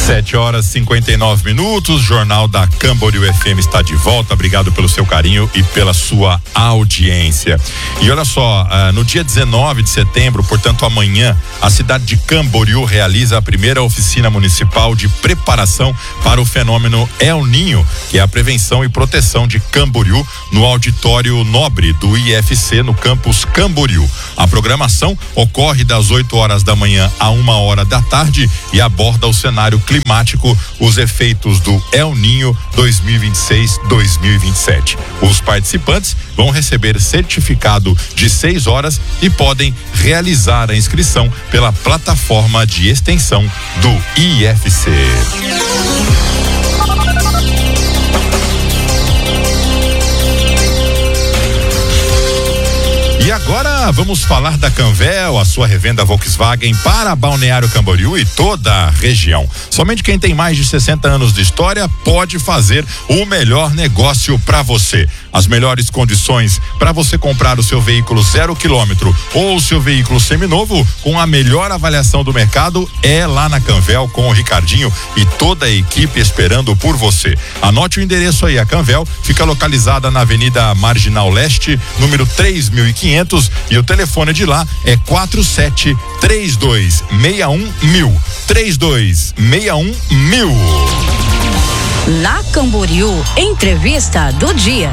7h59, Jornal da Camboriú FM está de volta. Obrigado pelo seu carinho e pela sua audiência. E olha só, no dia 19 de setembro, portanto amanhã, a cidade de Camboriú realiza a primeira oficina municipal de preparação para o fenômeno El Ninho, que é a prevenção e proteção de Camboriú, no auditório nobre do IFC, no campus Camboriú. A programação ocorre das 8 horas da manhã a 1 hora da tarde e aborda o cenário climático, os efeitos do El Ninho 2026-2027. Os participantes vão receber certificado de 6 horas e podem realizar a inscrição pela plataforma de extensão do IFC. E agora vamos falar da Canvel, a sua revenda Volkswagen para Balneário Camboriú e toda a região. Somente quem tem mais de 60 anos de história pode fazer o melhor negócio para você. As melhores condições para você comprar o seu veículo 0 km ou o seu veículo seminovo com a melhor avaliação do mercado é lá na Canvel, com o Ricardinho e toda a equipe esperando por você. Anote o endereço aí, a Canvel fica localizada na Avenida Marginal Leste, número 3500, e o telefone de lá é 47-3261-1000. 3261-1000. Na Camboriú, entrevista do dia.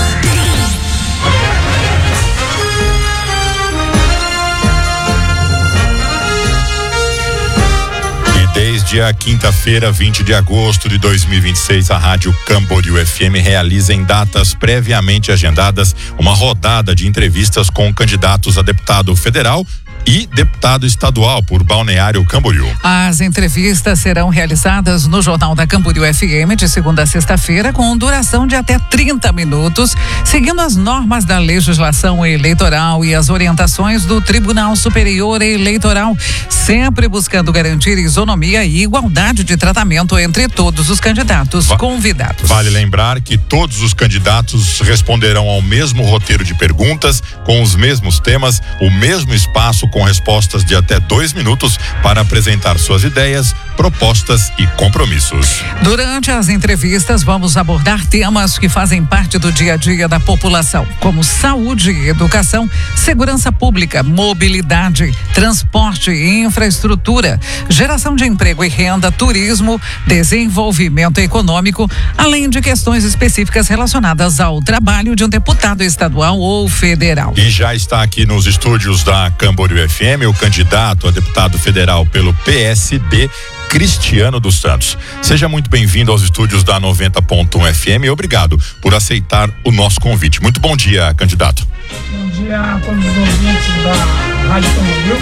Desde a quinta-feira, 20 de agosto de 2026, a Rádio Camboriú FM realiza em datas previamente agendadas uma rodada de entrevistas com candidatos a deputado federal e deputado estadual por Balneário Camboriú. As entrevistas serão realizadas no Jornal da Camboriú FM de segunda a sexta-feira, com duração de até 30 minutos, seguindo as normas da legislação eleitoral e as orientações do Tribunal Superior Eleitoral, sempre buscando garantir isonomia e igualdade de tratamento entre todos os candidatos convidados. Vale lembrar que todos os candidatos responderão ao mesmo roteiro de perguntas, com os mesmos temas, o mesmo espaço, com respostas de até 2 minutos para apresentar suas ideias, propostas e compromissos. Durante as entrevistas, vamos abordar temas que fazem parte do dia a dia da população, como saúde e educação, segurança pública, mobilidade, transporte e infraestrutura, geração de emprego e renda, turismo, desenvolvimento econômico, além de questões específicas relacionadas ao trabalho de um deputado estadual ou federal. E já está aqui nos estúdios da Camboriú FM o candidato a deputado federal pelo PSD, Cristiano dos Santos. Seja muito bem-vindo aos estúdios da 90.1 FM e obrigado por aceitar o nosso convite. Muito bom dia, candidato. Bom dia a todos os ouvintes da Rádio Camboriú.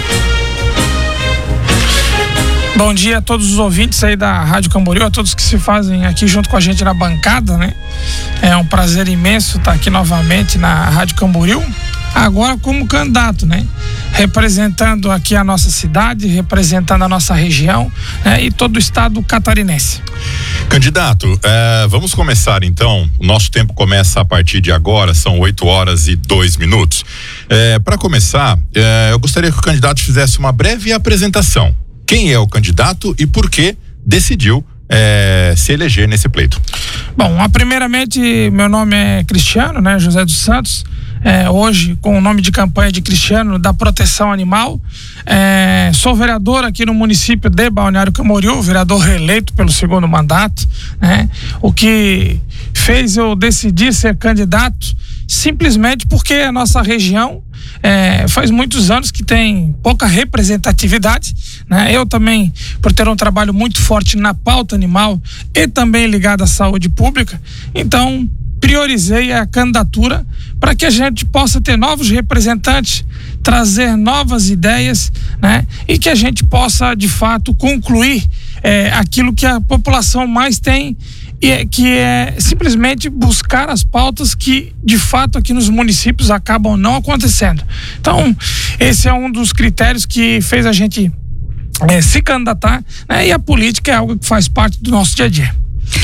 Bom dia a todos os ouvintes aí da Rádio Camboriú, a todos que se fazem aqui junto com a gente na bancada, né? É um prazer imenso estar aqui novamente na Rádio Camboriú, agora como candidato, né? Representando aqui a nossa cidade, representando a nossa região, né? E todo o estado catarinense. Candidato, vamos começar então. O nosso tempo começa a partir de agora, são 8h02. Para começar, eu gostaria que o candidato fizesse uma breve apresentação. Quem é o candidato e por que decidiu se eleger nesse pleito? Bom, primeiramente, meu nome é Cristiano, né? José dos Santos. Hoje com o nome de campanha de Cristiano da Proteção Animal. Sou vereador aqui no município de Balneário Camboriú, vereador reeleito pelo 2º mandato, né? O que fez eu decidir ser candidato simplesmente porque a nossa região faz muitos anos que tem pouca representatividade, né? Eu também, por ter um trabalho muito forte na pauta animal e também ligado à saúde pública, então priorizei a candidatura para que a gente possa ter novos representantes, trazer novas ideias, né? E que a gente possa de fato concluir aquilo que a população mais tem, que é simplesmente buscar as pautas que de fato aqui nos municípios acabam não acontecendo. Então esse é um dos critérios que fez a gente se candidatar, né? E a política é algo que faz parte do nosso dia a dia.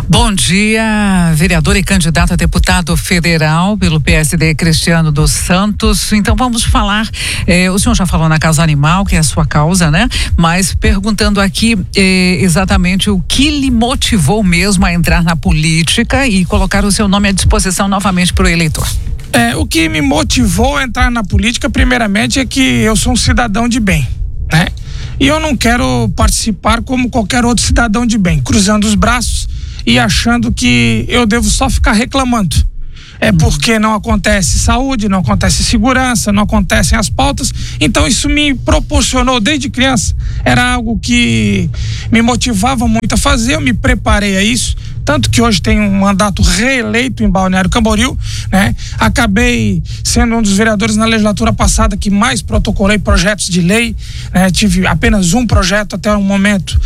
Bom dia, vereador e candidato a deputado federal pelo PSD, Cristiano dos Santos. Então vamos falar, o senhor já falou na causa animal, que é a sua causa, né? Mas perguntando aqui exatamente o que lhe motivou mesmo a entrar na política e colocar o seu nome à disposição novamente para o eleitor. O que me motivou a entrar na política, primeiramente, é que eu sou um cidadão de bem, né? E eu não quero participar como qualquer outro cidadão de bem, cruzando os braços e achando que eu devo só ficar reclamando. Porque não acontece saúde, não acontece segurança, não acontecem as pautas. Então isso me proporcionou desde criança. Era algo que me motivava muito a fazer, eu me preparei a isso. Tanto que hoje tenho um mandato reeleito em Balneário Camboriú, né? Acabei sendo um dos vereadores na legislatura passada que mais protocolei projetos de lei, né? Tive apenas um projeto até o momento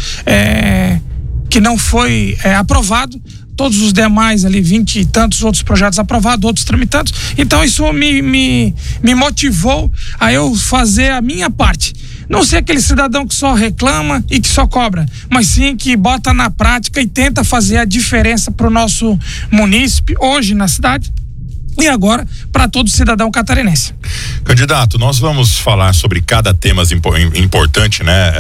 que não foi aprovado. Todos os demais ali, 20 e tantos outros projetos aprovados, outros tramitados. Então isso me motivou a eu fazer a minha parte. Não ser aquele cidadão que só reclama e que só cobra, mas sim que bota na prática e tenta fazer a diferença para o nosso munícipe, hoje na cidade, e agora para todo cidadão catarinense. Candidato, nós vamos falar sobre cada tema importante, né,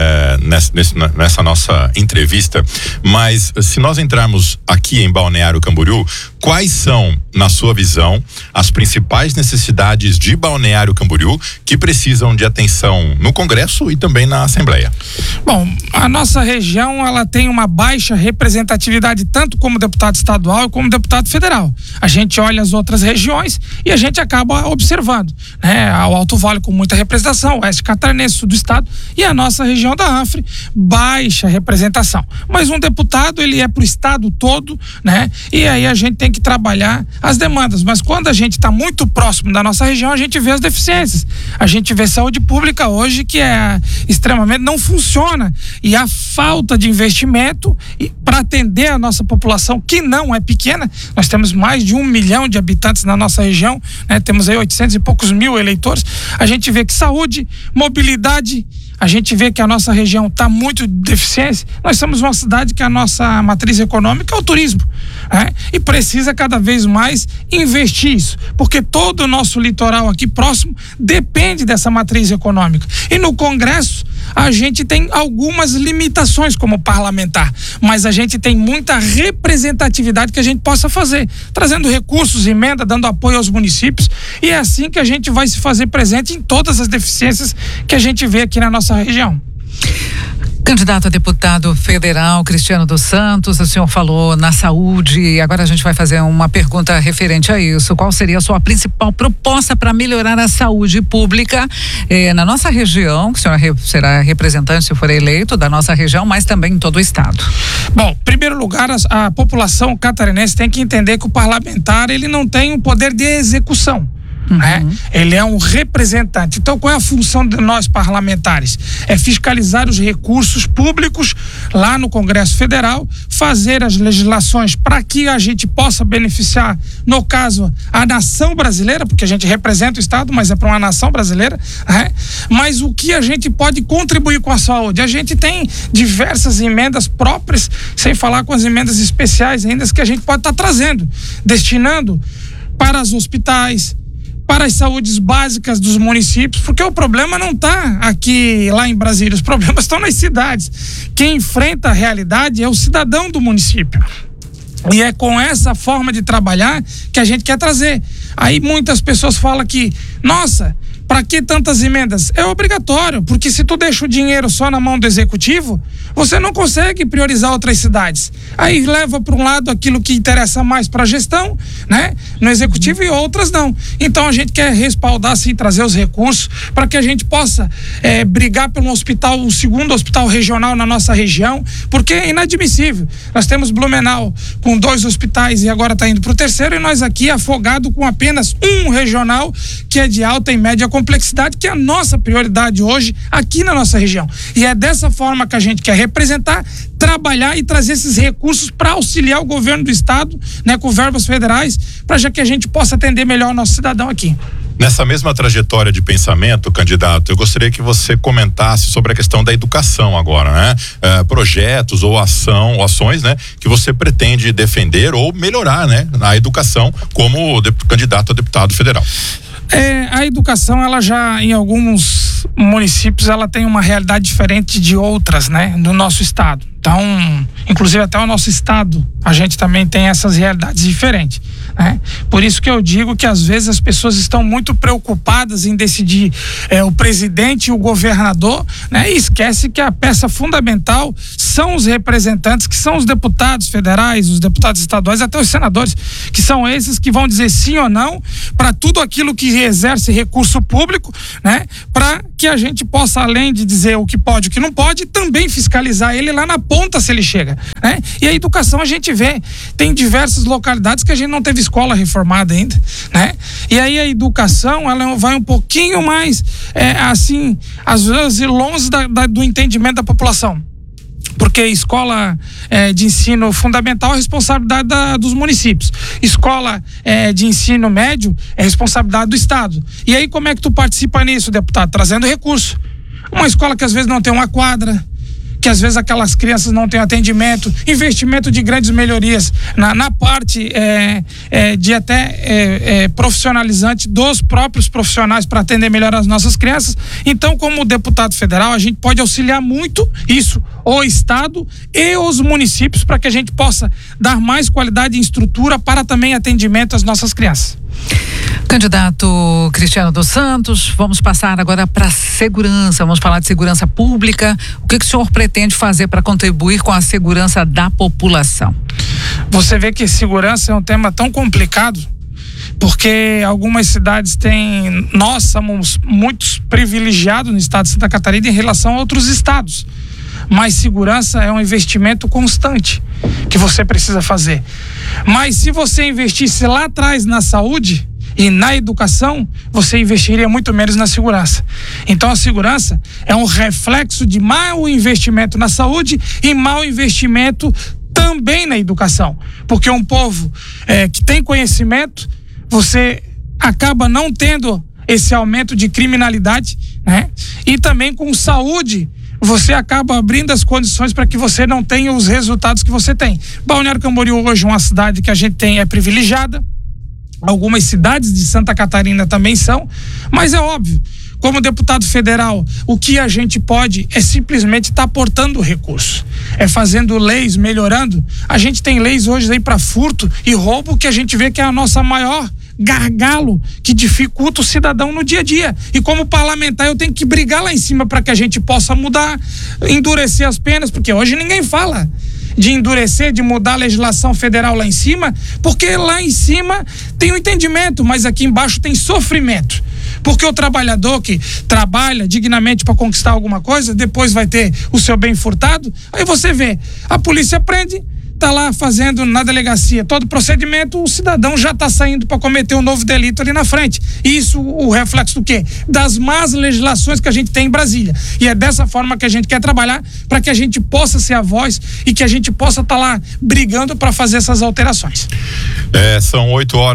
nessa nossa entrevista, mas se nós entrarmos aqui em Balneário Camboriú, quais são, na sua visão, as principais necessidades de Balneário Camboriú que precisam de atenção no Congresso e também na Assembleia? Bom, a nossa região, ela tem uma baixa representatividade tanto como deputado estadual como deputado federal. A gente olha as outras regiões e a gente acaba observando, né? O Alto Vale com muita representação, o Oeste Catarinense, sul do estado, e a nossa região da Anfre, baixa representação. Mas um deputado, ele é pro estado todo, né? E aí a gente tem que trabalhar as demandas, mas quando a gente está muito próximo da nossa região, a gente vê as deficiências. A gente vê saúde pública hoje que extremamente não funciona, e a falta de investimento para atender a nossa população, que não é pequena. Nós temos mais de 1 milhão de habitantes na nossa região, né? Temos aí 800 e poucos mil eleitores. A gente vê que saúde, mobilidade, a gente vê que a nossa região está muito deficiente. Nós somos uma cidade que a nossa matriz econômica é o turismo, né? E precisa cada vez mais investir isso, porque todo o nosso litoral aqui próximo depende dessa matriz econômica. E no Congresso a gente tem algumas limitações como parlamentar, mas a gente tem muita representatividade que a gente possa fazer, trazendo recursos, emenda, dando apoio aos municípios, e é assim que a gente vai se fazer presente em todas as deficiências que a gente vê aqui na nossa região. Candidato a deputado federal, Cristiano dos Santos, o senhor falou na saúde, e agora a gente vai fazer uma pergunta referente a isso. Qual seria a sua principal proposta para melhorar a saúde pública na nossa região, que o senhor será representante, se for eleito, da nossa região, mas também em todo o estado? Bom, em primeiro lugar, a população catarinense tem que entender que o parlamentar, ele não tem um poder de execução. Né? Ele é um representante. Então, qual é a função de nós parlamentares? É fiscalizar os recursos públicos lá no Congresso Federal, fazer as legislações para que a gente possa beneficiar, no caso, a nação brasileira, porque a gente representa o Estado, mas é para uma nação brasileira, né? Mas o que a gente pode contribuir com a saúde? A gente tem diversas emendas próprias, sem falar com as emendas especiais ainda, que a gente pode estar trazendo, destinando para os hospitais, para as saúdes básicas dos municípios, porque o problema não está aqui lá em Brasília, os problemas estão nas cidades. Quem enfrenta a realidade é o cidadão do município. E é com essa forma de trabalhar que a gente quer trazer. Aí muitas pessoas falam que, nossa, para que tantas emendas? É obrigatório, porque se tu deixa o dinheiro só na mão do executivo, você não consegue priorizar outras cidades. Aí leva para um lado aquilo que interessa mais para a gestão, né? No executivo, e outras não. Então a gente quer respaldar, sim, trazer os recursos para que a gente possa brigar pelo hospital, o segundo hospital regional na nossa região, porque é inadmissível. Nós temos Blumenau com 2 hospitais e agora está indo para o 3º, e nós aqui afogado com apenas um regional que é de alta e média complexidade, que é a nossa prioridade hoje aqui na nossa região. E é dessa forma que a gente quer representar, trabalhar e trazer esses recursos para auxiliar o governo do estado, né, com verbas federais, para já que a gente possa atender melhor o nosso cidadão aqui. Nessa mesma trajetória de pensamento, candidato, eu gostaria que você comentasse sobre a questão da educação agora, né? Projetos ou ações, né? Que você pretende defender ou melhorar, né? Na educação como candidato a deputado federal. A educação, ela já, em alguns municípios, ela tem uma realidade diferente de outras, né? Do nosso estado. Então, inclusive até o nosso estado, a gente também tem essas realidades diferentes, né? Por isso que eu digo que às vezes as pessoas estão muito preocupadas em decidir o presidente e o governador, né? E esquece que a peça fundamental são os representantes, que são os deputados federais, os deputados estaduais, até os senadores, que são esses que vão dizer sim ou não para tudo aquilo que exerce recurso público, né? Para que a gente possa, além de dizer o que pode e o que não pode, também fiscalizar ele lá na ponta se ele chega, né? E a educação a gente vê, tem diversas localidades que a gente não teve escola reformada ainda, né? E aí a educação, ela vai um pouquinho mais, assim, às vezes longe do entendimento da população. Porque escola de ensino fundamental é responsabilidade dos municípios. Escola de ensino médio é responsabilidade do estado. E aí como é que tu participa nisso, deputado? Trazendo recurso. Uma escola que às vezes não tem uma quadra, que às vezes aquelas crianças não têm atendimento, investimento de grandes melhorias na parte de até profissionalizante dos próprios profissionais para atender melhor as nossas crianças. Então, como deputado federal, a gente pode auxiliar muito isso, o estado e os municípios, para que a gente possa dar mais qualidade em estrutura para também atendimento às nossas crianças. Candidato Cristiano dos Santos, vamos passar agora para segurança, vamos falar de segurança pública. O que o senhor pretende fazer para contribuir com a segurança da população? Você vê que segurança é um tema tão complicado, porque algumas cidades têm, nós somos muitos privilegiados no estado de Santa Catarina em relação a outros estados, mas segurança é um investimento constante que você precisa fazer. Mas se você investisse lá atrás na saúde e na educação, você investiria muito menos na segurança. Então a segurança é um reflexo de mau investimento na saúde e mau investimento também na educação, porque um povo que tem conhecimento, você acaba não tendo esse aumento de criminalidade, né? E também com saúde, você acaba abrindo as condições para que você não tenha os resultados que você tem. Balneário Camboriú hoje é uma cidade que a gente é privilegiada. Algumas cidades de Santa Catarina também são, mas é óbvio, como deputado federal, o que a gente pode é simplesmente estar aportando recurso, fazendo leis, melhorando. A gente tem leis hoje aí para furto e roubo, que a gente vê que é a nossa maior gargalo que dificulta o cidadão no dia a dia. E como parlamentar eu tenho que brigar lá em cima para que a gente possa mudar, endurecer as penas, porque hoje ninguém fala de endurecer, de mudar a legislação federal lá em cima, porque lá em cima tem o entendimento, mas aqui embaixo tem sofrimento. Porque o trabalhador que trabalha dignamente para conquistar alguma coisa, depois vai ter o seu bem furtado. Aí você vê, a polícia prende, tá lá fazendo na delegacia todo o procedimento, o cidadão já tá saindo para cometer um novo delito ali na frente. Isso o reflexo do quê? Das más legislações que a gente tem em Brasília. E é dessa forma que a gente quer trabalhar, para que a gente possa ser a voz e que a gente possa estar lá brigando para fazer essas alterações. São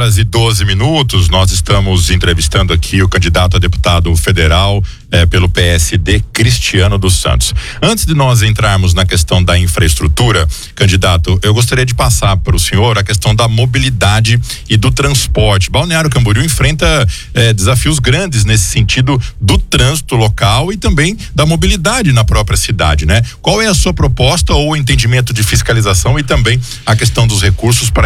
8h12. Nós estamos entrevistando aqui o candidato a deputado federal pelo PSD, Cristiano dos Santos. Antes de nós entrarmos na questão da infraestrutura, candidato, eu gostaria de passar para o senhor a questão da mobilidade e do transporte. Balneário Camboriú enfrenta desafios grandes nesse sentido do trânsito local e também da mobilidade na própria cidade, né? Qual é a sua proposta ou entendimento de fiscalização e também a questão dos recursos para